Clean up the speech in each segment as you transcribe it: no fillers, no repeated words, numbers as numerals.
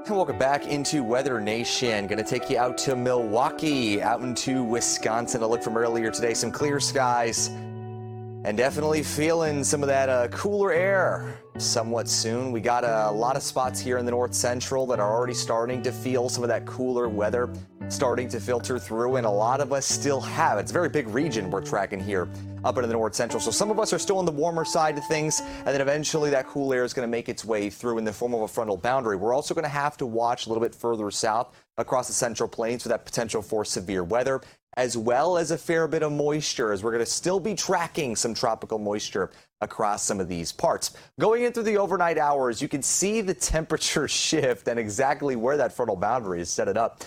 And welcome back into Weather Nation. Going to take you out to Milwaukee, out into Wisconsin. A look from earlier today, some clear skies, and definitely feeling some of that cooler air somewhat soon. We got a lot of spots here in the north central that are already starting to feel some of that cooler weather starting to filter through, and a lot of us still have. It's a very big region we're tracking here up into the north central. So some of us are still on the warmer side of things, and then eventually that cool air is going to make its way through in the form of a frontal boundary. We're also going to have to watch a little bit further south across the central plains for that potential for severe weather, as well as a fair bit of moisture, as we're going to still be tracking some tropical moisture across some of these parts. Going into the overnight hours, you can see the temperature shift and exactly where that frontal boundary is setting up.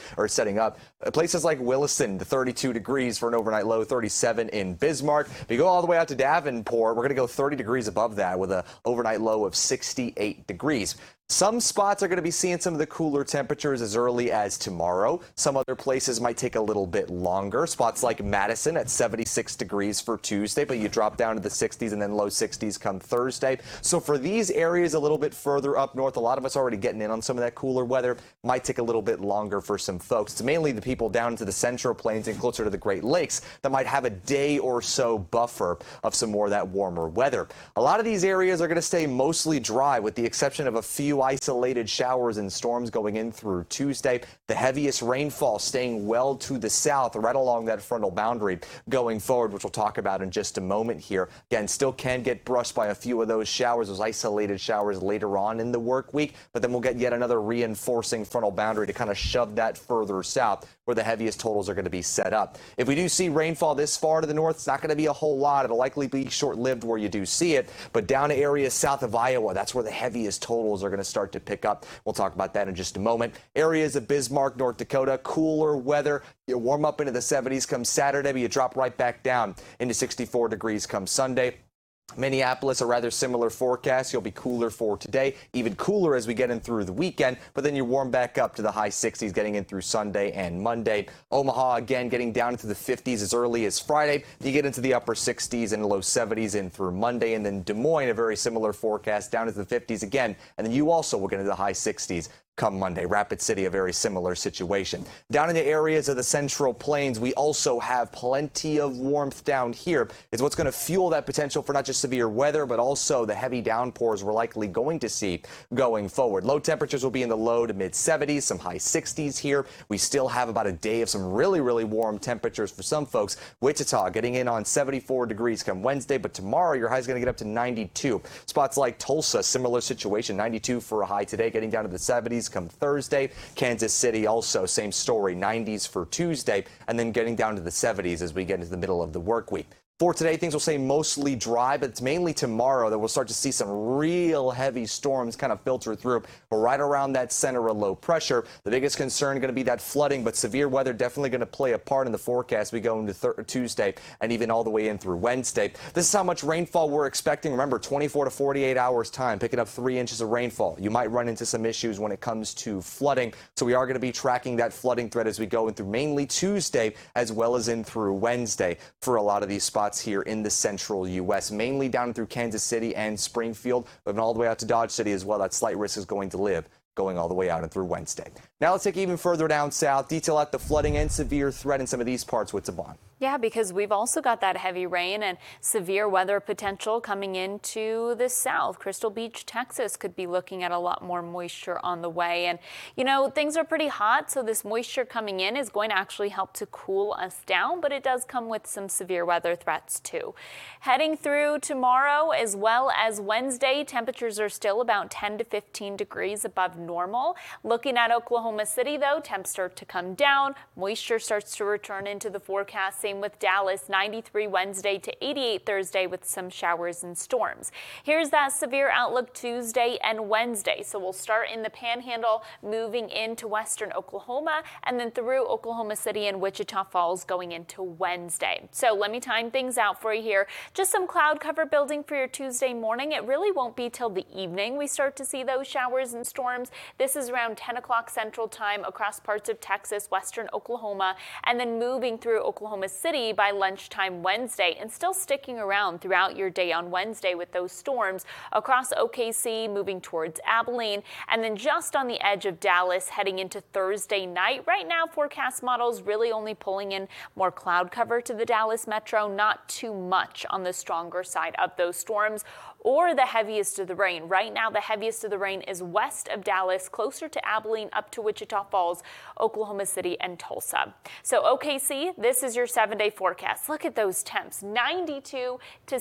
Places like Williston, to 32 degrees for an overnight low, 37 in Bismarck. If you go all the way out to Davenport, we're going to go 30 degrees above that with an overnight low of 68 degrees. Some spots are going to be seeing some of the cooler temperatures as early as tomorrow. Some other places might take a little bit longer. Spots like Madison at 76 degrees for Tuesday, but you drop down to the 60s and then low 60s come Thursday. So for these areas a little bit further up north, a lot of us already getting in on some of that cooler weather. Might take a little bit longer for some folks. It's mainly the people down into the central plains and closer to the Great Lakes that might have a day or so buffer of some more of that warmer weather. A lot of these areas are going to stay mostly dry with the exception of a few isolated showers and storms going in through Tuesday. The heaviest rainfall staying well to the south right along that frontal boundary going forward, which we'll talk about in just a moment here. Again, still can get brushed by a few of those showers, those isolated showers later on in the work week, but then we'll get yet another reinforcing frontal boundary to kind of shove that further south where the heaviest totals are going to be set up. If we do see rainfall this far to the north, it's not going to be a whole lot. It'll likely be short-lived where you do see it, but down to areas south of Iowa, that's where the heaviest totals are going to start to pick up. We'll talk about that in just a moment. Areas of Bismarck, North Dakota, cooler weather. You warm up into the 70s come Saturday, but you drop right back down into 64 degrees come Sunday. Minneapolis, a rather similar forecast. You'll be cooler for today, even cooler as we get in through the weekend, but then you warm back up to the high 60s getting in through Sunday and Monday. Omaha, again, getting down into the 50s as early as Friday. You get into the upper 60s and low 70s in through Monday, and then Des Moines, a very similar forecast, down into the 50s again, and then you also will get into the high 60s come Monday. Rapid City, a very similar situation. Down in the areas of the Central Plains, we also have plenty of warmth down here. It's what's going to fuel that potential for not just severe weather, but also the heavy downpours we're likely going to see going forward. Low temperatures will be in the low to mid 70s, some high 60s here. We still have about a day of some really, really warm temperatures for some folks. Wichita getting in on 74 degrees come Wednesday, but tomorrow your high is going to get up to 92. Spots like Tulsa, similar situation, 92 for a high today, getting down to the 70s come Thursday. Kansas City also same story, 90s for Tuesday, and then getting down to the 70s as we get into the middle of the work week. For today, things will stay mostly dry, but it's mainly tomorrow that we'll start to see some real heavy storms kind of filter through. We're right around that center of low pressure. The biggest concern going to be that flooding, but severe weather definitely going to play a part in the forecast. We go into Tuesday and even all the way in through Wednesday. This is how much rainfall we're expecting. Remember, 24 to 48 hours time, picking up 3 inches of rainfall. You might run into some issues when it comes to flooding, so we are going to be tracking that flooding threat as we go in through mainly Tuesday as well as in through Wednesday for a lot of these spots here in the central U.S., mainly down through Kansas City and Springfield, but all the way out to Dodge City as well. That slight risk is going to live going all the way out and through Wednesday. Now let's take even further down south, detail out the flooding and severe threat in some of these parts with Savon. Yeah, because we've also got that heavy rain and severe weather potential coming into the south. Crystal Beach, Texas could be looking at a lot more moisture on the way. And, you know, things are pretty hot, so this moisture coming in is going to actually help to cool us down, but it does come with some severe weather threats too. Heading through tomorrow as well as Wednesday, temperatures are still about 10 to 15 degrees above normal. Looking at Oklahoma City, though, temps start to come down. Moisture starts to return into the forecast. Same with Dallas, 93 Wednesday to 88 Thursday with some showers and storms. Here's that severe outlook Tuesday and Wednesday. So we'll start in the Panhandle, moving into western Oklahoma, and then through Oklahoma City and Wichita Falls going into Wednesday. So let me time things out for you here. Just some cloud cover building for your Tuesday morning. It really won't be till the evening we start to see those showers and storms. This is around 10 o'clock Central Time across parts of Texas, western Oklahoma, and then moving through Oklahoma City by lunchtime Wednesday, and still sticking around throughout your day on Wednesday with those storms across OKC, moving towards Abilene, and then just on the edge of Dallas heading into Thursday night. Right now, forecast models really only pulling in more cloud cover to the Dallas metro, not too much on the stronger side of those storms or the heaviest of the rain. Right now, the heaviest of the rain is west of Dallas, closer to Abilene, up to Wichita Falls, Oklahoma City, and Tulsa. So OKC, this is your 7-day forecast. Look at those temps, 92 to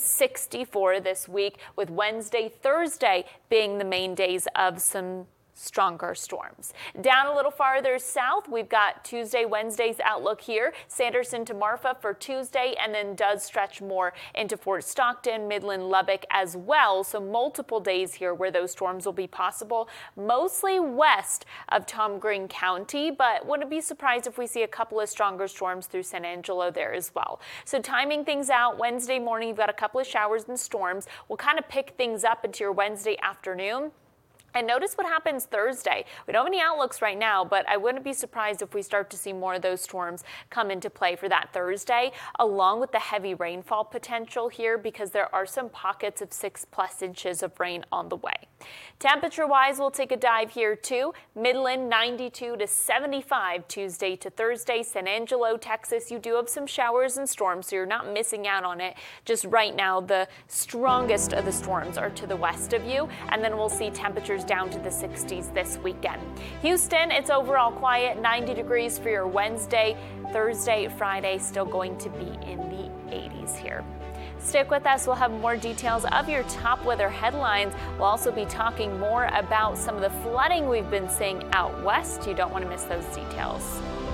64 this week, with Wednesday, Thursday being the main days of some stronger storms. Down a little farther south, we've got Tuesday, Wednesday's outlook here. Sanderson to Marfa for Tuesday, and then does stretch more into Fort Stockton, Midland, Lubbock as well. So multiple days here where those storms will be possible, mostly west of Tom Green County, but wouldn't be surprised if we see a couple of stronger storms through San Angelo there as well. So timing things out, Wednesday morning, you've got a couple of showers and storms. We'll kind of pick things up into your Wednesday afternoon. And notice what happens Thursday. We don't have any outlooks right now, but I wouldn't be surprised if we start to see more of those storms come into play for that Thursday, along with the heavy rainfall potential here, because there are some pockets of 6+ inches of rain on the way. Temperature-wise, we'll take a dive here too. Midland 92 to 75 Tuesday to Thursday. San Angelo, Texas, you do have some showers and storms, so you're not missing out on it. Just right now, the strongest of the storms are to the west of you, and then we'll see temperatures down to the 60s this weekend. Houston, it's overall quiet, 90 degrees for your Wednesday. Thursday, Friday, still going to be in the 80s here. Stick with us. We'll have more details of your top weather headlines. We'll also be talking more about some of the flooding we've been seeing out west. You don't want to miss those details.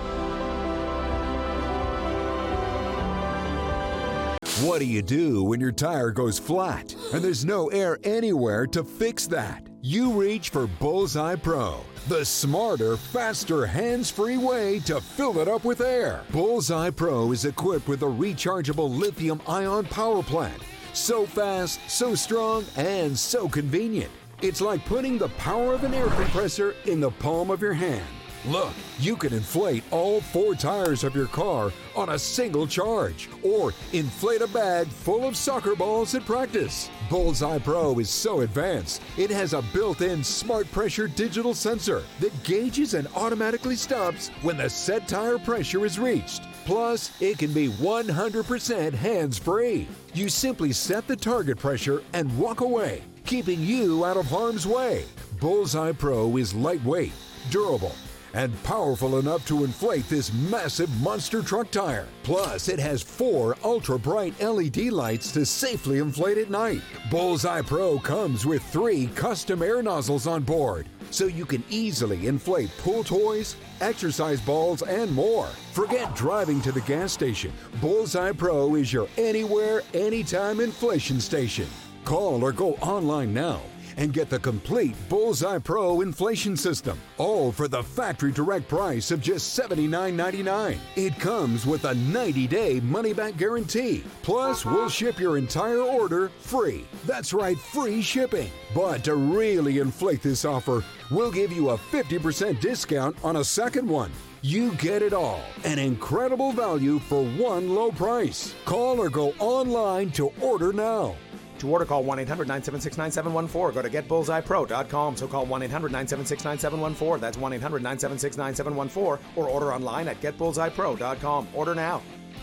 What do you do when your tire goes flat and there's no air anywhere to fix that? You reach for Bullseye Pro, the smarter, faster, hands-free way to fill it up with air. Bullseye Pro is equipped with a rechargeable lithium-ion power plant. So fast, so strong, and so convenient. It's like putting the power of an air compressor in the palm of your hand. Look, you can inflate all 4 tires of your car on a single charge, or inflate a bag full of soccer balls at practice. Bullseye Pro is so advanced, it has a built-in smart pressure digital sensor that gauges and automatically stops when the set tire pressure is reached. Plus, it can be 100% hands-free. You simply set the target pressure and walk away, keeping you out of harm's way. Bullseye Pro is lightweight, durable, and powerful enough to inflate this massive monster truck tire. Plus, it has 4 ultra-bright LED lights to safely inflate at night. Bullseye Pro comes with 3 custom air nozzles on board, so you can easily inflate pool toys, exercise balls, and more. Forget driving to the gas station. Bullseye Pro is your anywhere, anytime inflation station. Call or go online now and get the complete Bullseye Pro inflation system, all for the factory direct price of just $79.99. It comes with a 90-day money-back guarantee. Plus, we'll ship your entire order free. That's right, free shipping. But to really inflate this offer, we'll give you a 50% discount on a second one. You get it all. An incredible value for one low price. Call or go online to order now. To order, call 1-800-976-9714. Go to getbullseyepro.com. So call 1-800-976-9714. That's 1-800-976-9714. Or order online at getbullseyepro.com. Order now.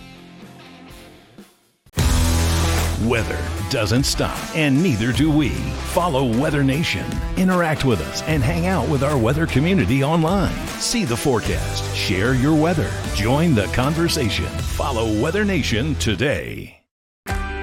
Weather doesn't stop, and neither do we. Follow Weather Nation. Interact with us and hang out with our weather community online. See the forecast. Share your weather. Join the conversation. Follow Weather Nation today.